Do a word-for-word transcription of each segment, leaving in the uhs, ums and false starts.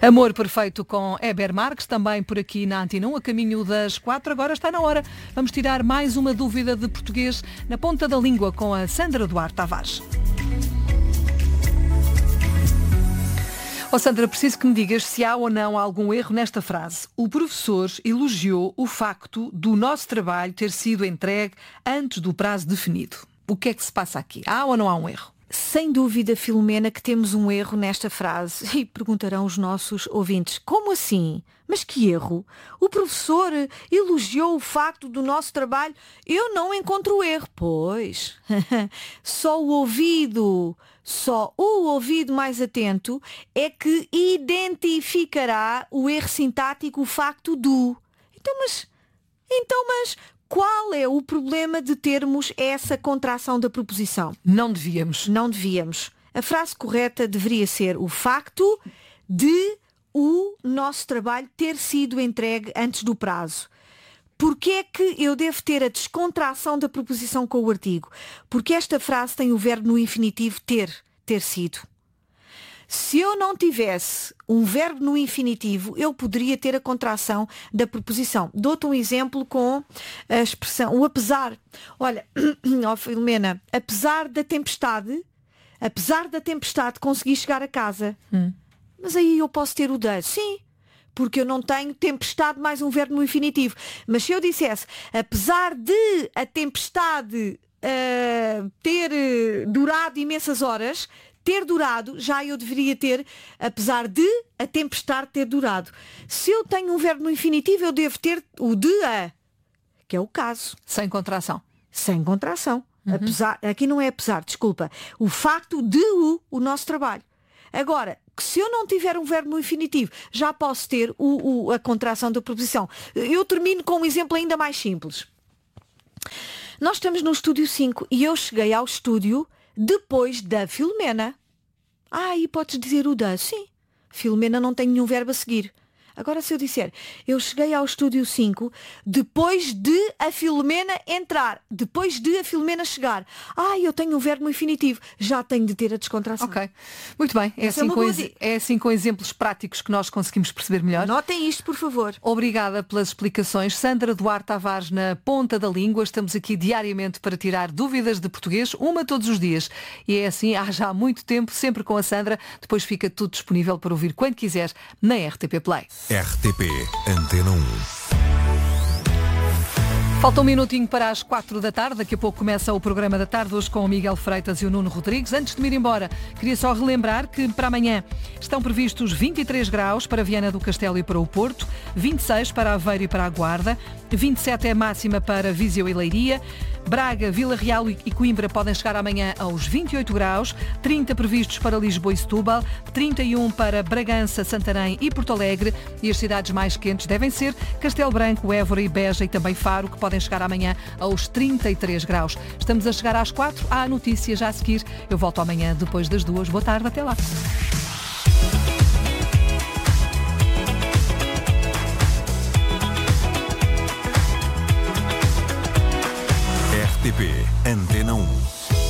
Amor Perfeito com Heber Marques, também por aqui na Antena um, a caminho das quatro. Agora está na hora. Vamos tirar mais uma dúvida de português na ponta da língua com a Sandra Duarte Tavares. Oh Sandra, preciso que me digas se há ou não algum erro nesta frase. O professor elogiou o facto do nosso trabalho ter sido entregue antes do prazo definido. O que é que se passa aqui? Há ou não há um erro? Sem dúvida, Filomena, que temos um erro nesta frase. E perguntarão os nossos ouvintes, como assim? Mas que erro? O professor elogiou o facto do nosso trabalho. Eu não encontro erro. Pois, só o ouvido, só o ouvido mais atento é que identificará o erro sintático, o facto do. Então, mas... Então, mas... Qual é o problema de termos essa contração da preposição? Não devíamos. Não devíamos. A frase correta deveria ser o facto de o nosso trabalho ter sido entregue antes do prazo. Porquê é que eu devo ter a descontração da preposição com o artigo? Porque esta frase tem o verbo no infinitivo ter, ter sido. Se eu não tivesse um verbo no infinitivo, eu poderia ter a contração da preposição. Dou-te um exemplo com a expressão, o apesar. Olha, ó Filomena, apesar da tempestade, apesar da tempestade consegui chegar a casa. Hum. Mas aí eu posso ter o da. Sim, porque eu não tenho tempestade mais um verbo no infinitivo. Mas se eu dissesse, apesar de a tempestade uh, ter uh, durado imensas horas... Ter durado, já eu deveria ter, apesar de a tempestade ter durado. Se eu tenho um verbo no infinitivo, eu devo ter o de a, que é o caso. Sem contração. Sem contração. Uhum. Apesar, aqui não é apesar, desculpa. O facto de o, o nosso trabalho. Agora, se eu não tiver um verbo no infinitivo, já posso ter o, o, a contração da preposição. Eu termino com um exemplo ainda mais simples. Nós estamos no estúdio cinco e eu cheguei ao estúdio depois da Filomena. Ah, e podes dizer o da. Sim, Filomena não tem nenhum verbo a seguir. Agora se eu disser, eu cheguei ao estúdio cinco depois de a Filomena entrar, depois de a Filomena chegar. Ah, eu tenho um verbo no infinitivo. Já tenho de ter a descontração. Ok, muito bem. É assim, é, com ex- é assim com exemplos práticos que nós conseguimos perceber melhor. Notem isto, por favor. Obrigada pelas explicações. Sandra Duarte Tavares na ponta da língua. Estamos aqui diariamente para tirar dúvidas de português, uma todos os dias. E é assim há já muito tempo, sempre com a Sandra. Depois fica tudo disponível para ouvir quando quiser na R T P Play. R T P Antena um. Falta um minutinho para as quatro da tarde. Daqui a pouco começa o programa da tarde, hoje com o Miguel Freitas e o Nuno Rodrigues. Antes de me ir embora, queria só relembrar que para amanhã estão previstos vinte e três graus para Viana do Castelo e para o Porto, vinte e seis para Aveiro e para a Guarda, vinte e sete é a máxima para Viseu e Leiria, Braga, Vila Real e Coimbra podem chegar amanhã aos vinte e oito graus, trinta previstos para Lisboa e Setúbal, trinta e um para Bragança, Santarém e Porto Alegre, e as cidades mais quentes devem ser Castelo Branco, Évora e Beja e também Faro, que podem chegar amanhã aos trinta e três graus. Estamos a chegar às quatro, há notícias já a seguir. Eu volto amanhã depois das duas. Boa tarde, até lá. R T P Antena um.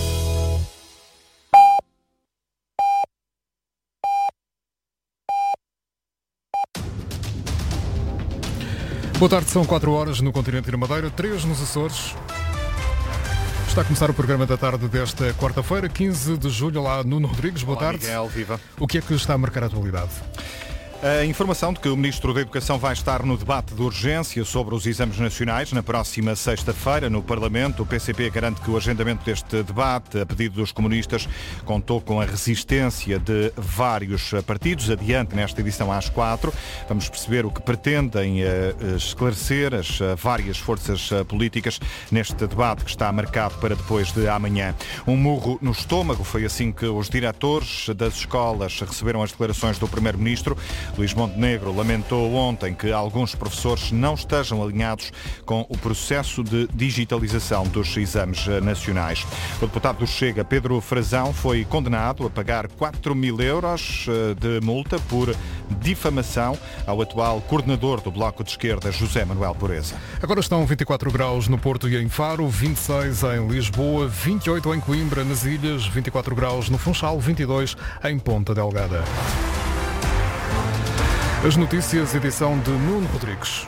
Boa tarde, são quatro horas no continente da Madeira, três nos Açores. Está a começar o programa da tarde desta quarta-feira, quinze de julho. Olá, Nuno Rodrigues, boa Olá, tarde. Miguel, viva. O que é que está a marcar a atualidade? A informação de que o Ministro da Educação vai estar no debate de urgência sobre os exames nacionais na próxima sexta-feira no Parlamento. O P C P garante que o agendamento deste debate, a pedido dos comunistas, contou com a resistência de vários partidos. Adiante nesta edição às quatro. Vamos perceber o que pretendem esclarecer as várias forças políticas neste debate que está marcado para depois de amanhã. Um murro no estômago, foi assim que os diretores das escolas receberam as declarações do Primeiro-Ministro. Luís Montenegro lamentou ontem que alguns professores não estejam alinhados com o processo de digitalização dos exames nacionais. O deputado do Chega, Pedro Frazão, foi condenado a pagar quatro mil euros de multa por difamação ao atual coordenador do Bloco de Esquerda, José Manuel Pureza. Agora estão vinte e quatro graus no Porto e em Faro, vinte e seis em Lisboa, vinte e oito em Coimbra, nas Ilhas, vinte e quatro graus no Funchal, vinte e dois em Ponta Delgada. As notícias, edição de Nuno Rodrigues.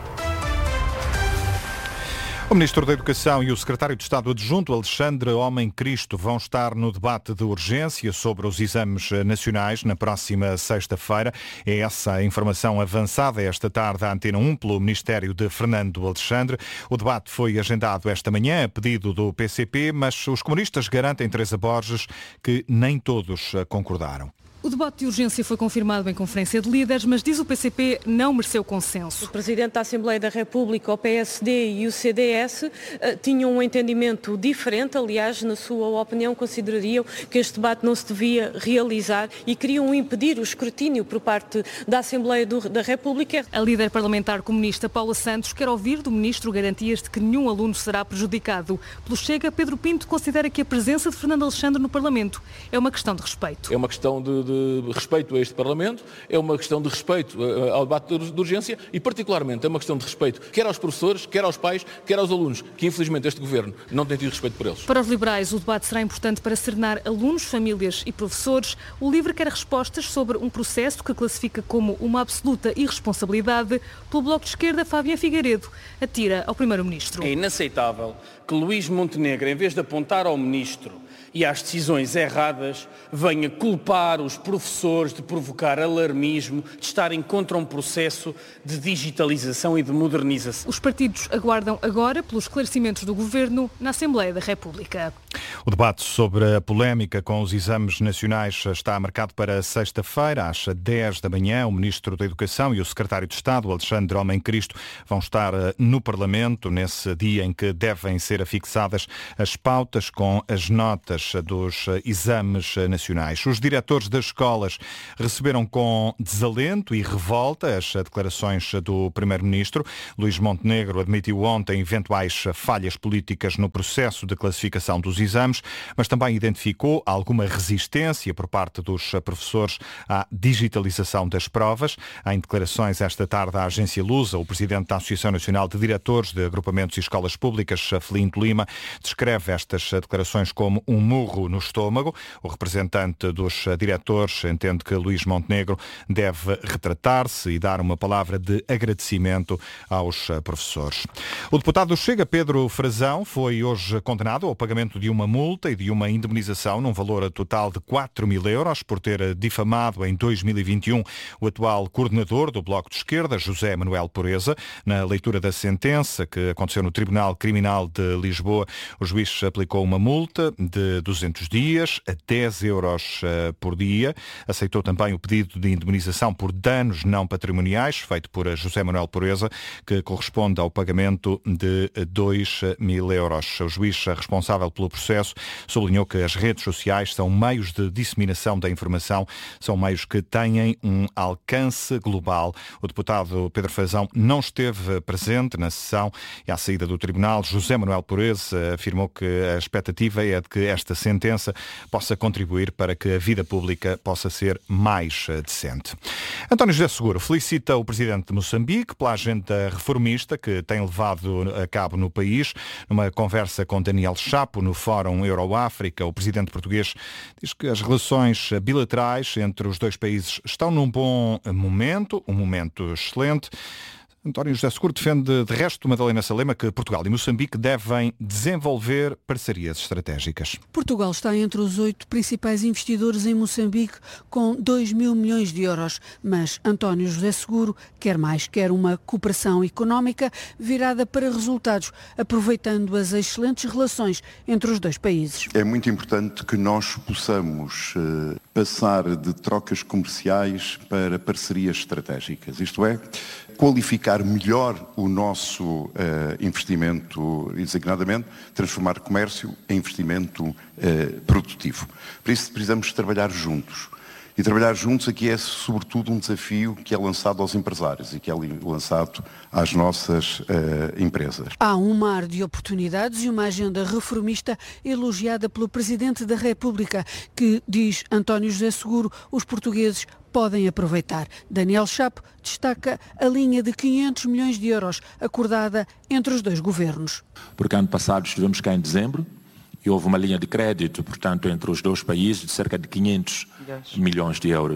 O Ministro da Educação e o Secretário de Estado Adjunto, Alexandre Homem Cristo, vão estar no debate de urgência sobre os exames nacionais na próxima sexta-feira. É essa a informação avançada esta tarde à Antena um pelo Ministério de Fernando Alexandre. O debate foi agendado esta manhã a pedido do P C P, mas os comunistas garantem, Teresa Borges, que nem todos concordaram. O debate de urgência foi confirmado em conferência de líderes, mas diz o P C P não mereceu consenso. O Presidente da Assembleia da República, o P S D e o C D S tinham um entendimento diferente. Aliás, na sua opinião, considerariam que este debate não se devia realizar e queriam impedir o escrutínio por parte da Assembleia do, da República. A líder parlamentar comunista Paula Santos quer ouvir do Ministro garantias de que nenhum aluno será prejudicado. Pelo Chega, Pedro Pinto considera que a presença de Fernando Alexandre no Parlamento é uma questão de respeito. É uma questão de, de... de respeito a este Parlamento, é uma questão de respeito ao debate de urgência e, particularmente, é uma questão de respeito quer aos professores, quer aos pais, quer aos alunos, que, infelizmente, este Governo não tem tido respeito por eles. Para os liberais, o debate será importante para serenar alunos, famílias e professores. O LIVRE quer respostas sobre um processo que classifica como uma absoluta irresponsabilidade. Pelo Bloco de Esquerda, Fábio Figueiredo atira ao Primeiro-Ministro. É inaceitável que Luís Montenegro, em vez de apontar ao Ministro e às decisões erradas, venha culpar os professores de provocar alarmismo, de estarem contra um processo de digitalização e de modernização. Os partidos aguardam agora pelos esclarecimentos do Governo na Assembleia da República. O debate sobre a polémica com os exames nacionais está marcado para sexta-feira, às dez da manhã. O Ministro da Educação e o Secretário de Estado, Alexandre Homem Cristo, vão estar no Parlamento nesse dia em que devem ser afixadas as pautas com as notas dos exames nacionais. Os diretores das escolas receberam com desalento e revolta as declarações do Primeiro-Ministro. Luís Montenegro admitiu ontem eventuais falhas políticas no processo de classificação dos exames, mas também identificou alguma resistência por parte dos professores à digitalização das provas. Em declarações esta tarde à agência Lusa, o presidente da Associação Nacional de Diretores de Agrupamentos e Escolas Públicas, Felinto Lima, descreve estas declarações como um murro no estômago. O representante dos diretores entende que Luís Montenegro deve retratar-se e dar uma palavra de agradecimento aos professores. O deputado do Chega, Pedro Frazão, foi hoje condenado ao pagamento de uma multa e de uma indemnização num valor total de quatro mil euros por ter difamado em dois mil e vinte e um o atual coordenador do Bloco de Esquerda, José Manuel Pureza. Na leitura da sentença que aconteceu no Tribunal Criminal de Lisboa, o juiz aplicou uma multa de duzentos dias, a dez euros por dia. Aceitou também o pedido de indemnização por danos não patrimoniais, feito por José Manuel Pureza, que corresponde ao pagamento de dois mil euros. O juiz responsável pelo processo sublinhou que as redes sociais são meios de disseminação da informação, são meios que têm um alcance global. O deputado Pedro Frazão não esteve presente na sessão e à saída do tribunal, José Manuel Pureza afirmou que a expectativa é de que esta sentença possa contribuir para que a vida pública possa ser mais decente. António José Seguro felicita o presidente de Moçambique pela agenda reformista que tem levado a cabo no país. Numa conversa com Daniel Chapo no Fórum Euro-África, o presidente português diz que as relações bilaterais entre os dois países estão num bom momento, um momento excelente. António José Seguro defende, de resto, Madalena Salema, que Portugal e Moçambique devem desenvolver parcerias estratégicas. Portugal está entre os oito principais investidores em Moçambique, com dois mil milhões de euros. Mas António José Seguro quer mais, quer uma cooperação económica virada para resultados, aproveitando as excelentes relações entre os dois países. É muito importante que nós possamos uh, passar de trocas comerciais para parcerias estratégicas, isto é, qualificar melhor o nosso uh, investimento e, designadamente, transformar comércio em investimento uh, produtivo. Para isso precisamos trabalhar juntos. E trabalhar juntos aqui é, sobretudo, um desafio que é lançado aos empresários e que é lançado às nossas uh, empresas. Há um mar de oportunidades e uma agenda reformista elogiada pelo Presidente da República, que, diz António José Seguro, os portugueses podem aproveitar. Daniel Chapo destaca a linha de quinhentos milhões de euros acordada entre os dois governos. Porque ano passado estivemos cá em dezembro e houve uma linha de crédito, portanto, entre os dois países de cerca de quinhentos milhões de euros.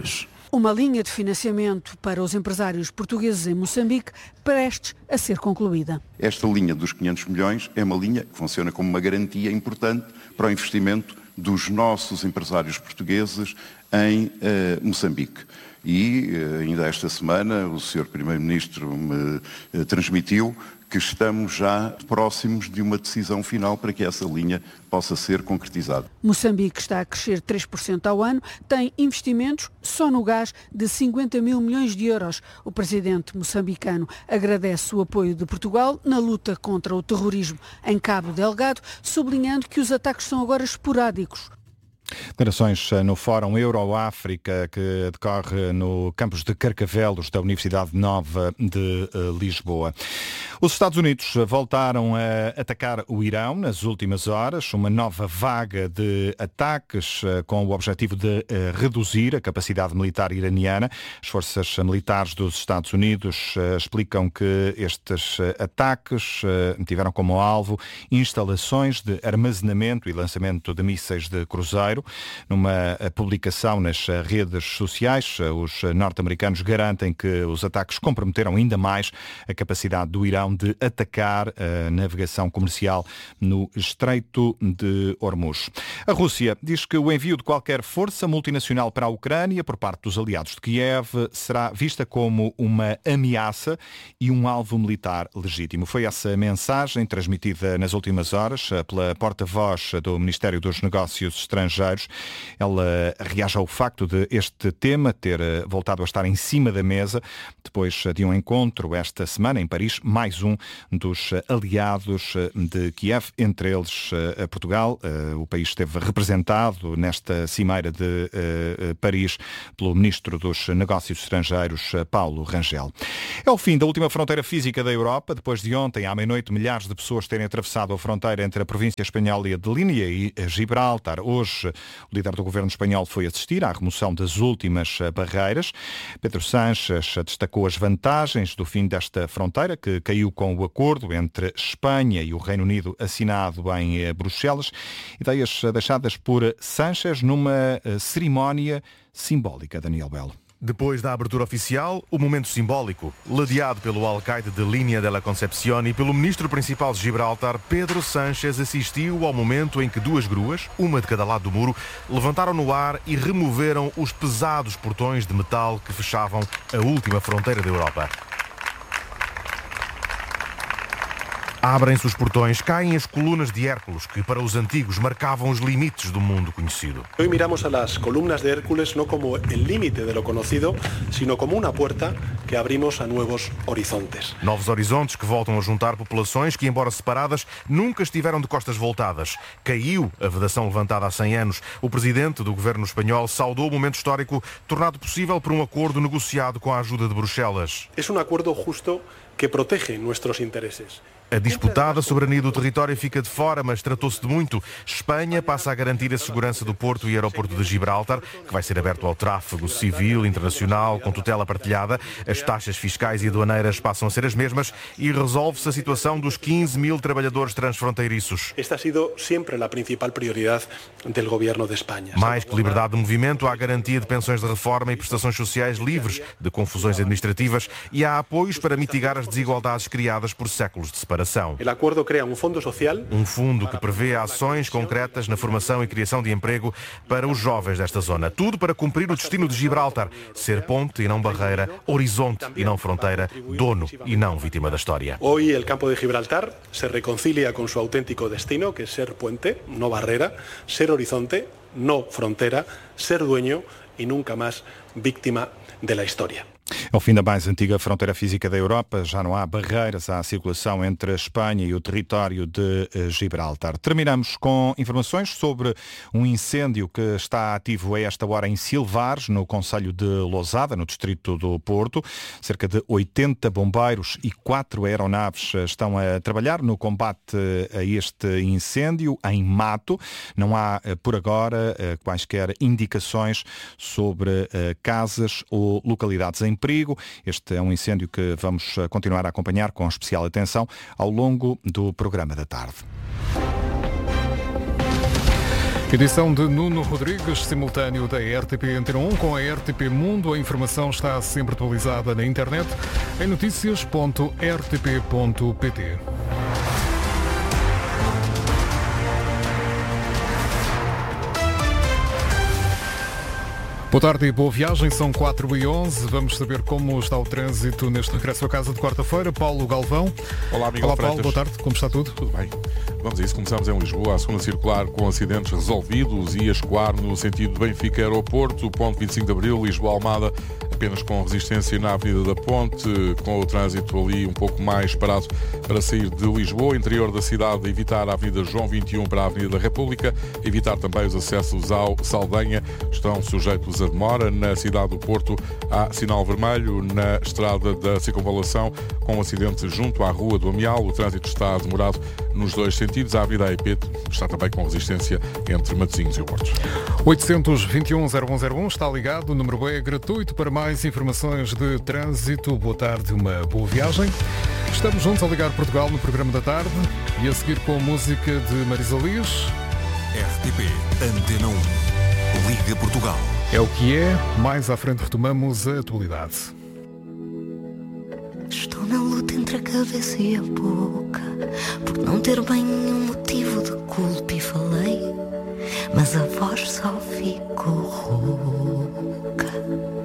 Uma linha de financiamento para os empresários portugueses em Moçambique prestes a ser concluída. Esta linha dos quinhentos milhões é uma linha que funciona como uma garantia importante para o investimento dos nossos empresários portugueses em uh, Moçambique. E uh, ainda esta semana o senhor Primeiro-Ministro me uh, transmitiu que estamos já próximos de uma decisão final para que essa linha possa ser concretizada. Moçambique está a crescer três por cento ao ano, tem investimentos só no gás de cinquenta mil milhões de euros. O presidente moçambicano agradece o apoio de Portugal na luta contra o terrorismo em Cabo Delgado, sublinhando que os ataques são agora esporádicos. Declarações no Fórum Euro-África que decorre no campus de Carcavelos da Universidade Nova de Lisboa. Os Estados Unidos voltaram a atacar o Irão nas últimas horas, uma nova vaga de ataques com o objetivo de reduzir a capacidade militar iraniana. As forças militares dos Estados Unidos explicam que estes ataques tiveram como alvo instalações de armazenamento e lançamento de mísseis de cruzeiro. Numa publicação nas redes sociais, os norte-americanos garantem que os ataques comprometeram ainda mais a capacidade do Irão de atacar a navegação comercial no Estreito de Hormuz. A Rússia diz que o envio de qualquer força multinacional para a Ucrânia por parte dos aliados de Kiev será vista como uma ameaça e um alvo militar legítimo. Foi essa mensagem transmitida nas últimas horas pela porta-voz do Ministério dos Negócios Estrangeiros. Ela reage ao facto de este tema ter voltado a estar em cima da mesa depois de um encontro esta semana em Paris, mais um dos aliados de Kiev, entre eles Portugal. O país esteve representado nesta cimeira de Paris pelo Ministro dos Negócios Estrangeiros, Paulo Rangel. É o fim da última fronteira física da Europa. Depois de ontem, à meia-noite, milhares de pessoas terem atravessado a fronteira entre a província espanhola de Línia e Gibraltar. Hoje, o líder do governo espanhol foi assistir à remoção das últimas barreiras. Pedro Sánchez destacou as vantagens do fim desta fronteira, que caiu com o acordo entre Espanha e o Reino Unido assinado em Bruxelas. Ideias deixadas por Sánchez numa cerimónia simbólica. Daniel Belo. Depois da abertura oficial, o momento simbólico, ladeado pelo alcaide de Linha de la Concepción e pelo ministro principal de Gibraltar, Pedro Sánchez, assistiu ao momento em que duas gruas, uma de cada lado do muro, levantaram no ar e removeram os pesados portões de metal que fechavam a última fronteira da Europa. Abrem-se os portões, caem as colunas de Hércules, que para os antigos marcavam os limites do mundo conhecido. Hoy miramos a las columnas de Hércules no como el límite de lo conocido, sino como una puerta que abrimos a nuevos horizontes. Novos horizontes que voltam a juntar populações que, embora separadas, nunca estiveram de costas voltadas. Caiu a vedação levantada há cem anos. O presidente do governo espanhol saudou o momento histórico tornado possível por um acordo negociado com a ajuda de Bruxelas. Es un acuerdo justo que protege nuestros intereses. A disputada soberania do território fica de fora, mas tratou-se de muito. Espanha passa a garantir a segurança do porto e aeroporto de Gibraltar, que vai ser aberto ao tráfego civil internacional com tutela partilhada. As taxas fiscais e aduaneiras passam a ser as mesmas e resolve-se a situação dos quinze mil trabalhadores transfronteiriços. Esta ha sido sempre a principal prioridade do governo de Espanha. Mais que liberdade de movimento, há garantia de pensões de reforma e prestações sociais livres de confusões administrativas e há apoios para mitigar as desigualdades criadas por séculos de separação. O acordo cria um fundo social. Um fundo que prevê ações concretas na formação e criação de emprego para os jovens desta zona. Tudo para cumprir o destino de Gibraltar. Ser ponte e não barreira, horizonte e não fronteira, dono e não vítima da história. Hoy el campo de Gibraltar se reconcilia con su auténtico destino, que es ser puente, no barrera, ser horizonte, no frontera, ser dueño y nunca más víctima de la historia. É o fim da mais antiga fronteira física da Europa. Já não há barreiras à circulação entre a Espanha e o território de Gibraltar. Terminamos com informações sobre um incêndio que está ativo a esta hora em Silvares, no concelho de Lousada, no distrito do Porto. Cerca de oitenta bombeiros e quatro aeronaves estão a trabalhar no combate a este incêndio em mato. Não há, por agora, quaisquer indicações sobre casas ou localidades em perigo. Este é um incêndio que vamos continuar a acompanhar com especial atenção ao longo do programa da tarde. Edição de Nuno Rodrigues, simultâneo da R T P Antena um com a R T P Mundo. A informação está sempre atualizada na internet em notícias ponto r t p ponto p t. Boa tarde e boa viagem, são quatro e onze. Vamos saber como está o trânsito neste regresso a casa de quarta-feira. Paulo Galvão. Olá, Miguel Olá, Paulo, Freitas. boa tarde, como está tudo? Tudo bem. Vamos a isso, começamos em Lisboa, a segunda circular com acidentes resolvidos e a escoar no sentido de Benfica-Aeroporto, ponto vinte e cinco de Abril, Lisboa-Almada, apenas com resistência na Avenida da Ponte, com o trânsito ali um pouco mais parado para sair de Lisboa, interior da cidade, evitar a Avenida João vinte e um para a Avenida da República, evitar também os acessos ao Saldanha, estão sujeitos a demora. Na cidade do Porto há sinal vermelho na estrada da Circunvalação, com um acidente junto à Rua do Amial, o trânsito está demorado nos dois sentidos. A Avenida A E P está também com resistência entre Matosinhos e o Porto. oitocentos e vinte e um, zero um zero um está ligado, o número é gratuito para mais informações de trânsito. Boa tarde, uma boa viagem. Estamos juntos a ligar Portugal no programa da tarde e a seguir com a música de Marisa Liz. R T P Antena um. Liga Portugal. É o que é, mais à frente retomamos a atualidade. Estou na luta entre a cabeça e a boca, por não ter bem nenhum motivo de culpa e falei, mas a voz só ficou rouca.